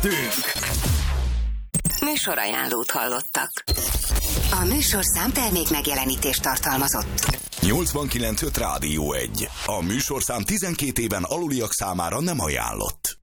Műsorajánlót hallottak. A műsorszám termék megjelenítést tartalmazott. 89.5 Rádió 1. A műsorszám 12 éven aluliak számára nem ajánlott.